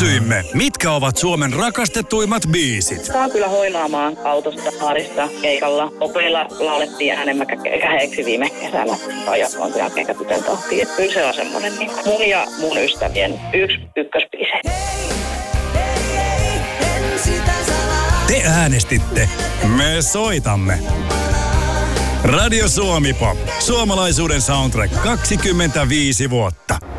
Kysyimme, mitkä ovat Suomen rakastetuimmat biisit. Saa kyllä hoilaamaan autosta, baarista, keikalla. Opeilla laulettiin äänemmän käheeksi viime kesällä. Rajakon jälkeen tytön tahtiin. Kyllä se on semmoinen niin mun ja mun ystävien ykkösbiisi. Te äänestitte. Me soitamme. Radio Suomi Pop. Suomalaisuuden soundtrack 25 vuotta.